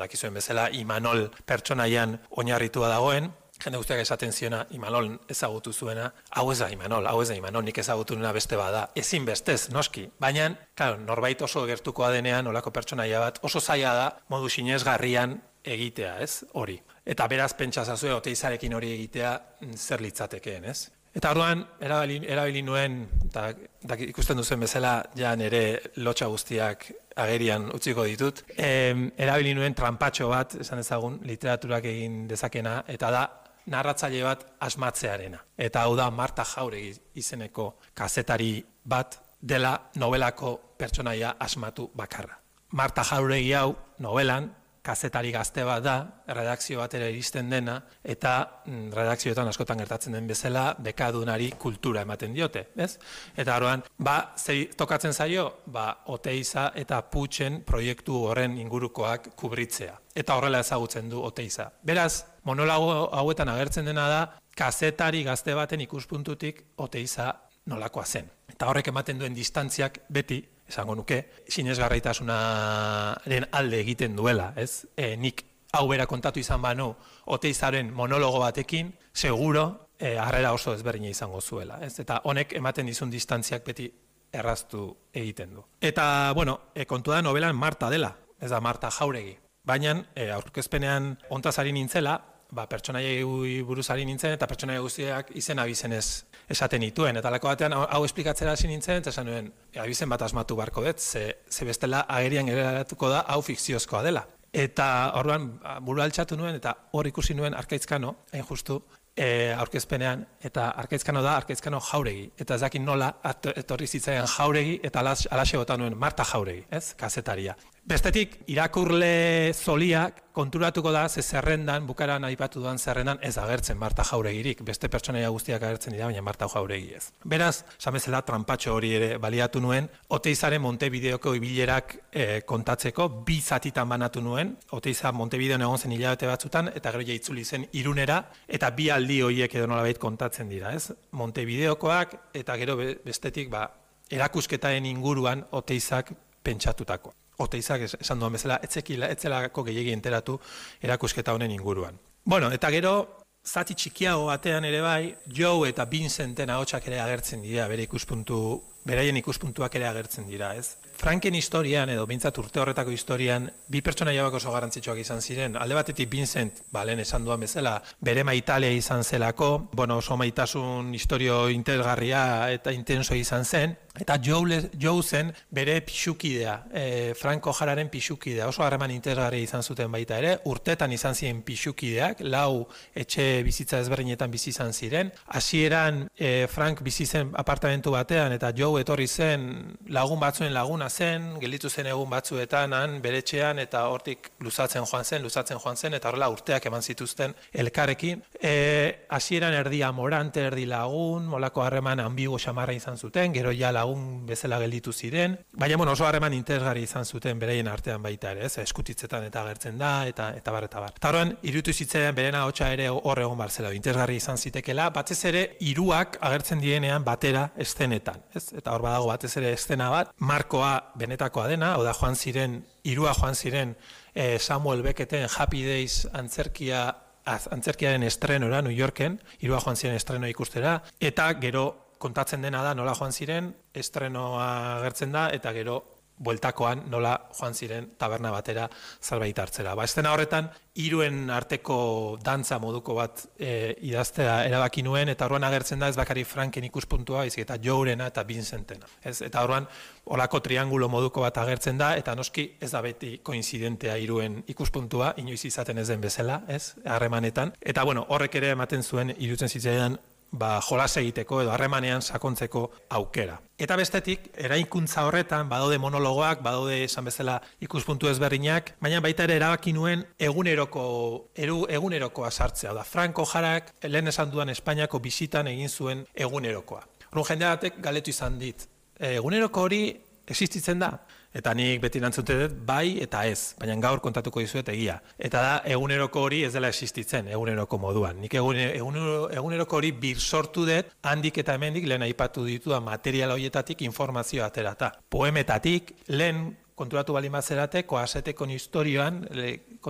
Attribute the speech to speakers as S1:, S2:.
S1: dakizuen bezala, Imanol pertsonaian oinarritua dagoen, jende guztiak esaten ziona, Imanol ezagutu zuena, hau ez da Imanol, nik ezagutu nuena beste bada, ezin bestez, noski. Baina, claro, norbait oso gertukoa denean, olako pertsonaia bat, oso zaila da, modu sinesgarrian egitea, ez, hori. Eta beraz, pentsazazue, Oteizarekin hori egitea zer litzatekeen, ez? Eta orduan, erabili nuen, eta ikusten duzen bezala, ja nire lotxa guztiak agerian utziko ditut, erabili nuen tranpatxo bat, esan ezagun, literaturak egin dezakena, eta da, narratzaile bat asmatzearena. Eta hau da, Marta Jauregi izeneko kazetari bat dela nobelako pertsonaia asmatu bakarra. Marta Jauregi hau, novelan, kazetari gazte bat da, redakzio batera iristen dena, eta redakzioetan askotan gertatzen den bezala, bekadunari kultura ematen diote, ez? Eta orduan, zer tokatzen zaio, Oteiza eta Putxen proiektu horren ingurukoak kubritzea. Eta horrela ezagutzen du Oteiza. Beraz, monolago hauetan agertzen dena da, kazetari gazte baten ikuspuntutik Oteiza nolakoa zen. Eta horrek ematen duen distantziak beti, esango nuke, sinesgarritasunaren alde egiten duela, ez? Nik hau bera kontatu izan banu Oteizaren monologo batekin, seguro, harrera oso ezberdina izango zuela, ez? Eta honek ematen dizun distantziak beti erraztu egiten du. Eta, bueno, kontua da novelan Marta dela, ez da Marta Jauregi. Baina, aurkezpenean hontaz ari nintzela, pertsonaiei buruz ari nintzen, eta pertsonaia guztiak izen abizenez esaten dituen. Eta lako batean, hau esplikatzera hasi nintzen, eta esan nuen, abizen bat asmatu barko dut, ze bestela agerian geratuko da, hau fikziozkoa dela. Eta orduan, buru altxatu nuen, eta hor ikusi nuen Arkaitzkano, hain justu, aurkezpenean, eta Arkaitzkano Jauregi. Eta ez dakin nola, etorri zitzaian Jauregi, eta alaxe bota nuen Marta Jauregi, ez? Kazetaria. Bestetik, irakurle zoliak konturatuko da, ze zerrendan, bukaran aipatu duan zerrendan, ez agertzen Marta Jauregirik. Beste pertsonaia guztiak agertzen dira, baina Marta Jauregi ez. Beraz, samezela tranpatxo hori ere baliatu nuen, Oteizaren Montevideoko ibilerak kontatzeko, 2 zatitan banatu nuen, Oteiza Montevideon egon zen hilabete batzutan, eta gero ja itzuli zen Irunera, eta 2 aldi horiek edo nolabait kontatzen dira, ez? Montevideokoak, eta gero bestetik, erakusketaren inguruan Oteizak pentsatutako. Oteizak esan duan bezala, etzelako gehiegi enteratu erakusketa honen inguruan. Bueno, eta gero, zati txikiago batean ere bai, Joe eta Vincenten ahotsak ere agertzen dira, beraien ikuspuntuak ere agertzen dira, ez? Franken historian, edo bintzat urte horretako historian, 2 pertsonaia oso garrantzitsuak izan ziren. Alde batetik Vincent, lehen esan duan bezala, bere maitalea izan zelako, oso maitasun historio interesgarria eta intenso izan zen, eta Joe zen bere pixukidea, Franco Jararen pixukidea, oso harreman interesgarria izan zuten baita ere, urtetan izan ziren pixukideak, 4 etxe bizitza ezberdinetan bizi izan ziren. Hasieran Frank bizi zen apartamentu batean, eta Joe etorri zen lagun batzuen laguna zen, gelditu zen egun batzuetan bere etxean, eta hortik luzatzen joan zen, eta horrela urteak eman zituzten elkarrekin. Hasieran erdi amorante, erdi lagun, molako harreman ambigu xamarra izan zuten, gero ja lagun bezala gelditu ziren, baina oso harreman interesgarri izan zuten beraien artean baita ere, eskutitzetan eta agertzen da, eta bar. Eta horren, irutu zitzaidan beren ahotsa ere hor egon barzela, interesgarri izan zitekela, batez ere, 3 agertzen dienean batera eszenetan, ez? Eta hor badago batez ere eszena bat, markoa benetakoa dena, oda 3 joan ziren Samuel Becketen Happy Days antzerkiaren estrenora New Yorken, 3 joan ziren estreno ikustera, eta gero kontatzen dena da nola joan ziren, estrenoa agertzen da, eta gero bueltakoan nola joan ziren taberna batera zerbait hartzera. Eszena horretan, 3 arteko dantza moduko bat idaztea erabaki nuen, eta horren agertzen da ez bakari Franken ikuspuntua, eta Jourena eta Vincentena. Eta horren, olako triangulo moduko bat agertzen da, eta noski ez da beti koinzidentea 3 ikuspuntua, inoiz izaten ez den bezala, harremanetan. Eta horrek ere ematen zuen, irutzen zitzaidan, jolas egiteko edo harremanean sakontzeko aukera. Eta bestetik, eraikuntza horretan, badaude monologoak, badaude esan bezala ikuspuntu ezberdinak, baina baita ere erabaki nuen egunerokoa sartzea. Franco Jarak, lehen esan duan Espainiako bisitan egin zuen egunerokoa. Horren jende batek galetu izan dit. Eguneroko hori existitzen da? Eta nik beti erantzute dut bai eta ez, baina gaur kontatuko dizuet egia. Eta da, eguneroko hori ez dela existitzen, eguneroko moduan. Nik eguneroko hori birsortu dut, handik eta hemendik lehen aipatu ditu da material horietatik informazioa aterata. Poemetatik, lehen konturatu bali mazerate, Koasetekon historioan